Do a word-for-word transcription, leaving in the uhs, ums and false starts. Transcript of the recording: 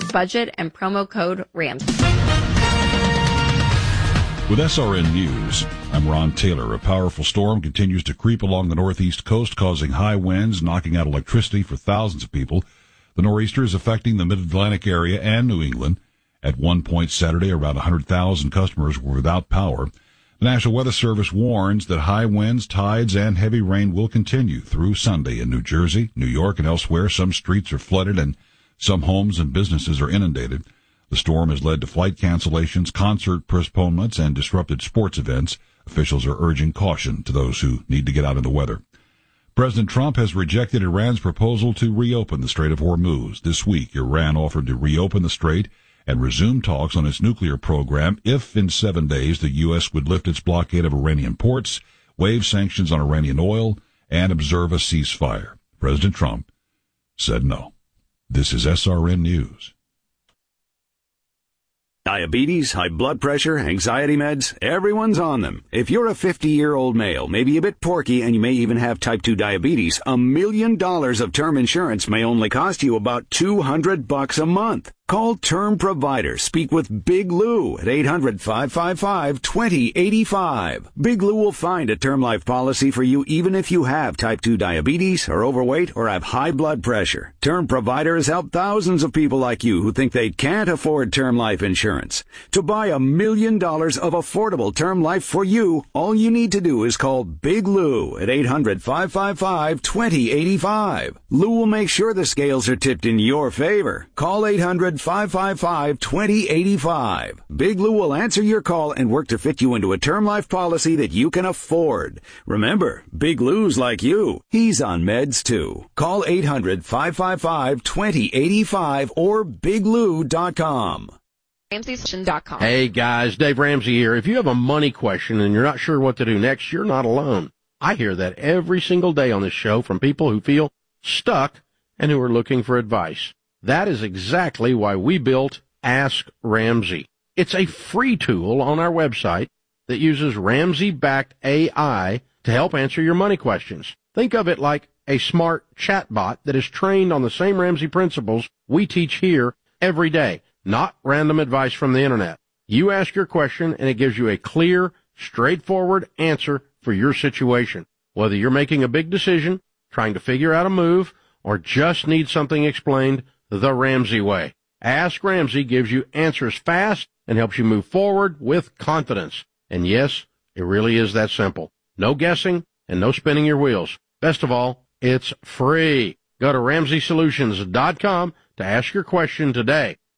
budget and promo code RAMSEY. With S R N News, I'm Ron Taylor. A powerful storm continues to creep along the northeast coast, causing high winds, knocking out electricity for thousands of people. The nor'easter is affecting the mid-Atlantic area and New England. At one point Saturday, around one hundred thousand customers were without power. The National Weather Service warns that high winds, tides, and heavy rain will continue through Sunday in New Jersey, New York, and elsewhere. Some streets are flooded and some homes and businesses are inundated. The storm has led to flight cancellations, concert postponements, and disrupted sports events. Officials are urging caution to those who need to get out in the weather. President Trump has rejected Iran's proposal to reopen the Strait of Hormuz. This week, Iran offered to reopen the strait and resume talks on its nuclear program if, in seven days, the U S would lift its blockade of Iranian ports, waive sanctions on Iranian oil, and observe a ceasefire. President Trump said no. This is S R N News. Diabetes, high blood pressure, anxiety meds, everyone's on them. If you're a fifty-year-old male, maybe a bit porky, and you may even have type two diabetes, a million dollars of term insurance may only cost you about two hundred bucks a month. Call Term Provider. Speak with Big Lou at eight hundred, five five five, two zero eight five. Big Lou will find a term life policy for you even if you have type two diabetes, are overweight, or have high blood pressure. Term Provider has helped thousands of people like you who think they can't afford term life insurance. To buy a million dollars of affordable term life for you, all you need to do is call Big Lou at eight hundred, five five five, two zero eight five. Lou will make sure the scales are tipped in your favor. Call eight hundred, five five five, two zero eight five. Big Lou will answer your call and work to fit you into a term life policy that you can afford. Remember, Big Lou's like you. He's on meds too. Call eight hundred, five five five, two zero eight five or big lou dot com. Ramsey Solutions dot com. Hey guys, Dave Ramsey here. If you have a money question and you're not sure what to do next, you're not alone. I hear that every single day on this show from people who feel stuck and who are looking for advice. That is exactly why we built Ask Ramsey. It's a free tool on our website that uses Ramsey-backed A I to help answer your money questions. Think of it like a smart chatbot that is trained on the same Ramsey principles we teach here every day, not random advice from the internet. You ask your question and it gives you a clear, straightforward answer for your situation. Whether you're making a big decision, trying to figure out a move, or just need something explained the Ramsey way. Ask Ramsey gives you answers fast and helps you move forward with confidence. And yes, it really is that simple. No guessing and no spinning your wheels. Best of all, it's free. Go to Ramsey Solutions dot com to ask your question today.